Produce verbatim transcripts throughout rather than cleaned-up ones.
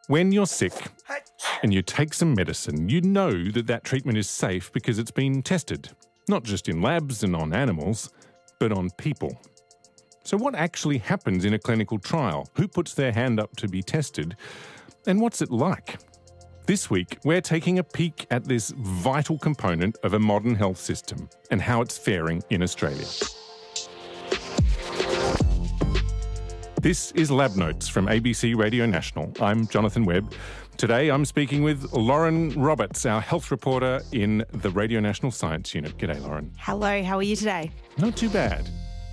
When you're sick and you take some medicine, you know that that treatment is safe because it's been tested, not just in labs and on animals, but on people. So what actually happens in a clinical trial? Who puts their hand up to be tested? And what's it like? This week, we're taking a peek at this vital component of a modern health system and how it's faring in Australia. This is Lab Notes from A B C Radio National. I'm Jonathan Webb. Today I'm speaking with Lauren Roberts, our health reporter in the Radio National Science Unit. G'day, Lauren. Hello, how are you today? Not too bad.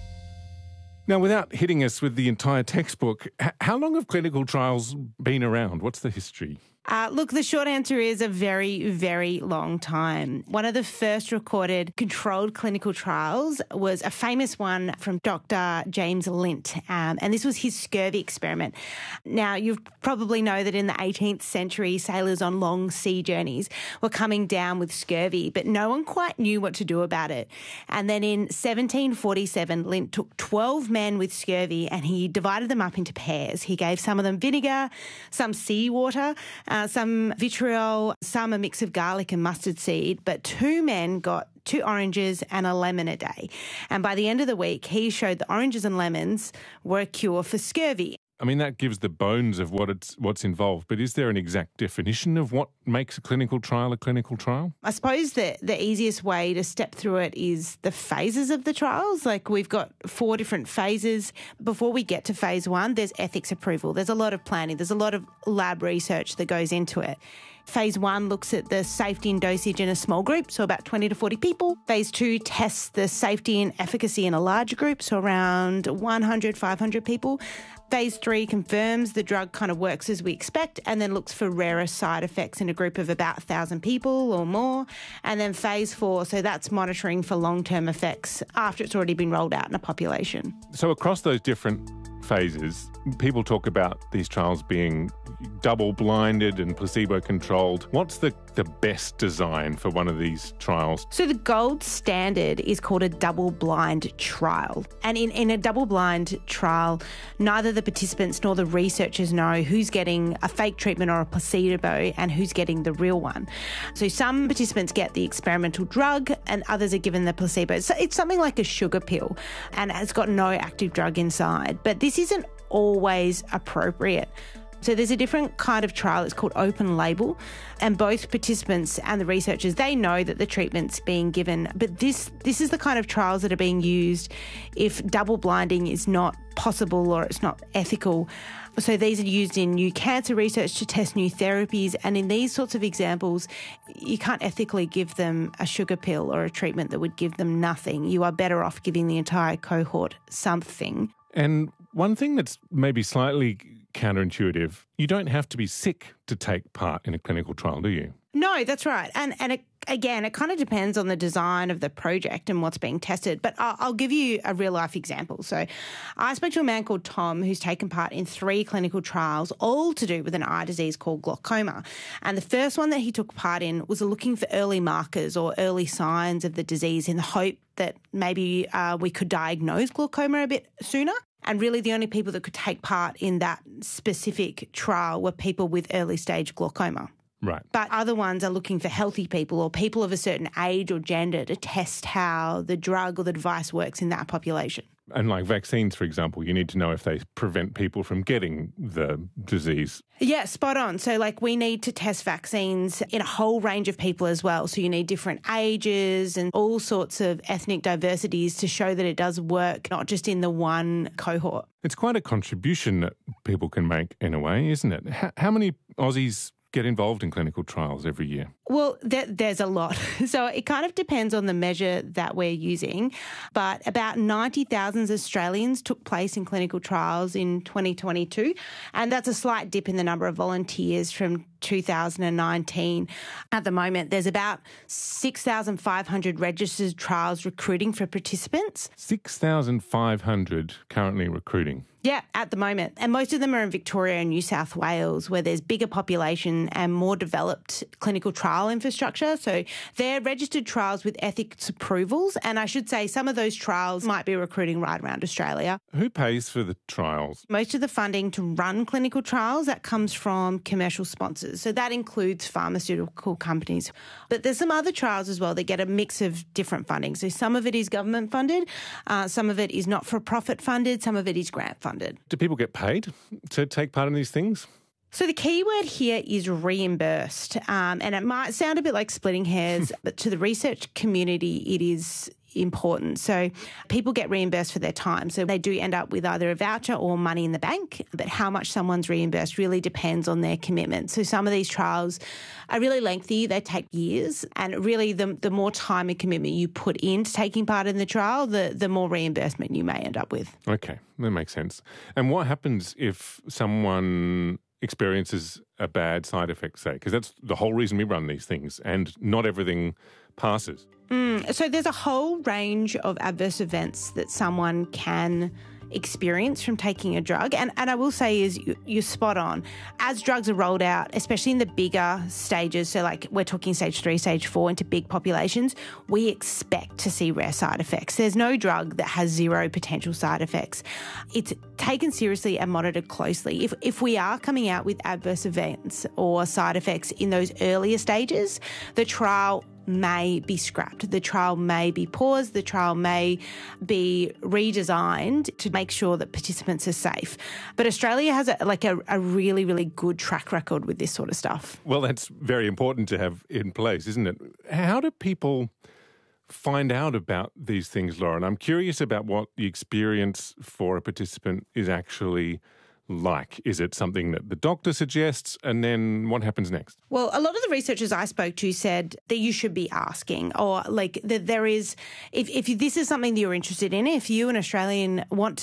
Now, without hitting us with the entire textbook, h- how long have clinical trials been around? What's the history? Uh, look, the short answer is a very, very long time. One of the first recorded controlled clinical trials was a famous one from Doctor James Lind, um, and this was his scurvy experiment. Now, you probably know that in the eighteenth century, sailors on long sea journeys were coming down with scurvy, but no one quite knew what to do about it. And then in seventeen forty-seven, Lind took twelve men with scurvy and he divided them up into pairs. He gave some of them vinegar, some seawater, Uh, some vitriol, some a mix of garlic and mustard seed, but two men got two oranges and a lemon a day. And by the end of the week, he showed that oranges and lemons were a cure for scurvy. I mean, that gives the bones of what it's what's involved, but is there an exact definition of what makes a clinical trial a clinical trial? I suppose the, the easiest way to step through it is the phases of the trials. Like, we've got four different phases. Before we get to phase one, there's ethics approval. There's a lot of planning. There's a lot of lab research that goes into it. Phase one looks at the safety and dosage in a small group, so about twenty to forty people. Phase two tests the safety and efficacy in a larger group, so around one hundred, five hundred people. Phase three confirms the drug kind of works as we expect and then looks for rarer side effects in a group of about one thousand people or more. And then phase four, so that's monitoring for long-term effects after it's already been rolled out in a population. So across those different phases, people talk about these trials being double-blinded and placebo-controlled. What's the, the best design for one of these trials? So the gold standard is called a double-blind trial. And in, in a double-blind trial, neither the participants nor the researchers know who's getting a fake treatment or a placebo and who's getting the real one. So some participants get the experimental drug and others are given the placebo. So it's something like a sugar pill and it's got no active drug inside. But this isn't always appropriate. So there's a different kind of trial. It's called open label, and both participants and the researchers, they know that the treatment's being given. But this this is the kind of trials that are being used if double blinding is not possible or it's not ethical. So these are used in new cancer research to test new therapies, and in these sorts of examples, you can't ethically give them a sugar pill or a treatment that would give them nothing. You are better off giving the entire cohort something. And one thing that's maybe slightly counterintuitive, you don't have to be sick to take part in a clinical trial, do you? No, that's right. And and it, again, it kind of depends on the design of the project and what's being tested. But I'll, I'll give you a real-life example. So I spoke to a man called Tom who's taken part in three clinical trials, all to do with an eye disease called glaucoma. And the first one that he took part in was looking for early markers or early signs of the disease in the hope that maybe uh, we could diagnose glaucoma a bit sooner. And really the only people that could take part in that specific trial were people with early stage glaucoma. Right. But other ones are looking for healthy people or people of a certain age or gender to test how the drug or the device works in that population. And like vaccines, for example, you need to know if they prevent people from getting the disease. Yeah, spot on. So like we need to test vaccines in a whole range of people as well. So you need different ages and all sorts of ethnic diversities to show that it does work, not just in the one cohort. It's quite a contribution that people can make in a way, isn't it? How, how many Aussies get involved in clinical trials every year? Well, there, there's a lot. So it kind of depends on the measure that we're using. But about ninety thousand Australians took place in clinical trials in twenty twenty-two. And that's a slight dip in the number of volunteers from two thousand nineteen. At the moment, there's about six thousand five hundred registered trials recruiting for participants. six thousand five hundred currently recruiting. Yeah, at the moment. And most of them are in Victoria and New South Wales, where there's bigger population and more developed clinical trial infrastructure. So they're registered trials with ethics approvals. And I should say some of those trials might be recruiting right around Australia. Who pays for the trials? Most of the funding to run clinical trials, that comes from commercial sponsors. So that includes pharmaceutical companies. But there's some other trials as well that get a mix of different funding. So some of it is government funded, uh, some of it is not-for-profit funded, some of it is grant funded. Do people get paid to take part in these things? So the key word here is reimbursed, um, and it might sound a bit like splitting hairs, but to the research community, it is important. So people get reimbursed for their time. So they do end up with either a voucher or money in the bank, but how much someone's reimbursed really depends on their commitment. So some of these trials are really lengthy. They take years, and really the, the more time and commitment you put into taking part in the trial, the, the more reimbursement you may end up with. Okay, that makes sense. And what happens if someone experiences a bad side effect, say? Because that's the whole reason we run these things, and not everything passes. Mm, so there's a whole range of adverse events that someone can experience from taking a drug. And, and I will say is you, you're spot on. As drugs are rolled out, especially in the bigger stages, so like we're talking stage three, stage four into big populations, we expect to see rare side effects. There's no drug that has zero potential side effects. It's taken seriously and monitored closely. If, if we are coming out with adverse events or side effects in those earlier stages, the trial may be scrapped. The trial may be paused. The trial may be redesigned to make sure that participants are safe. But Australia has a, like a, a really, really good track record with this sort of stuff. Well, that's very important to have in place, isn't it? How do people find out about these things, Lauren? I'm curious about what the experience for a participant is actually like. Is it something that the doctor suggests, and then what happens next? Well, a lot of the researchers I spoke to said that you should be asking, or like that there is, if, if this is something that you're interested in, if you, an Australian, want to